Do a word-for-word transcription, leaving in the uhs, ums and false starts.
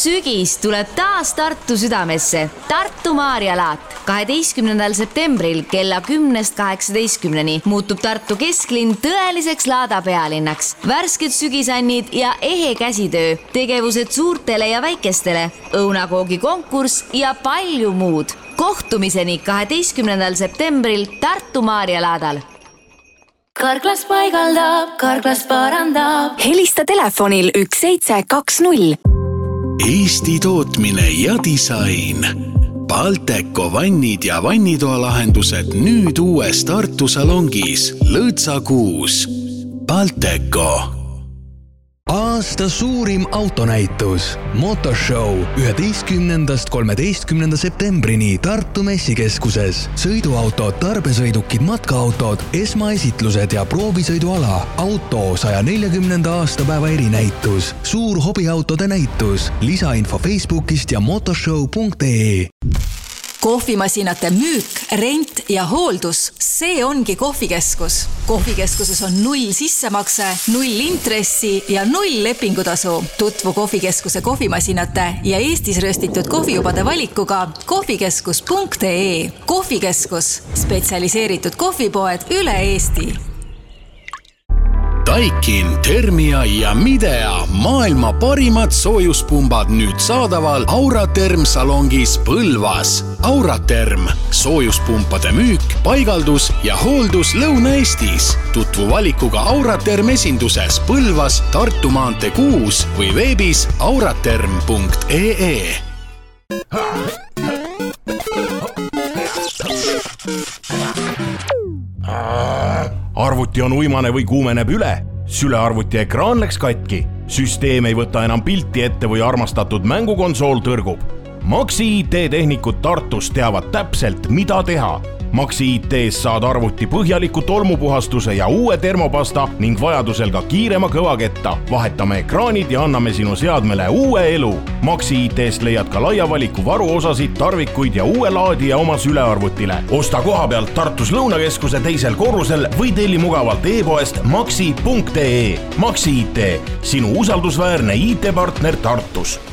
Sügis tuleb taas Tartu südamesse. Tartu Maarjalaat. kaheteistkümnendal septembril kella kümnest kaheksateistkümneni muutub Tartu kesklinn tõeliseks laadapealinnaks. Värsked sügisannid ja ehe käsitöö, tegevused suurtele ja väikestele, õunakoogi konkurss ja palju muud. Kohtumiseni kaheteistkümnendal septembril Tartu Maarjalaadal. Karklas paigaldab, Karklas parandab. Helista telefonil üks seitse kaks null. Eesti tootmine ja disain. Balteco vannid ja vannitoalahendused nüüd uues Tartu salongis Lõõtsa kuus. Balteco. Aasta suurim autonäitus Motoshow üheteistkümnendast kolmeteistkümnenda septembrini Tartu messikeskuses. Sõiduautod, tarbesõidukid, matkaautod, esmaesitlused ja proovisõiduala. Auto saja neljakümnenda aastapäeva erinäitus. Suur hobiautode näitus. Lisainfo Facebookist ja motoshow punkt ee. Kohvimasinate müük, rent ja hooldus, see ongi kohvikeskus. Kohvikeskuses on null sissemakse, null intressi ja null lepingutasu. Tutvu kohvikeskuse kohvimasinate ja Eestis röstitud kohvijubade valikuga kohvikeskus punkt ee. Kohvikeskus, spetsialiseeritud kohvipoed üle Eesti. Daikin, Thermia ja Midea maailma parimad soojuspumbad nüüd saadaval Auraterm salongis Põlvas. Auraterm, soojuspumpade müük, paigaldus ja hooldus Lõuna-Eestis. Tutvu valikuga Auraterm esinduses Põlvas, Tartu maantee kuus või veebis auraterm punkt ee. Arvuti on uimane või kuumeneb üle. Sülearvuti ekraan läks katki. Süsteem ei võta enam pilti ette või armastatud mängukonsool tõrgub. Maxi I T tehnikud Tartus teavad täpselt, mida teha. Maxi I T-s saad arvuti põhjaliku tolmupuhastuse ja uue termopasta ning vajadusel ka kiirema kõvaketta. Vahetame ekraanid ja anname sinu seadmele uue elu. Maxi I T-st leiad ka laia valiku varuosasid, tarvikuid ja uue laadija oma sülearvutile. Osta koha pealt Tartus Lõunakeskuse teisel korrusel või telli mugavalt e-poest maxi punkt ee. Maxi I T, sinu usaldusväärne I T-partner Tartus.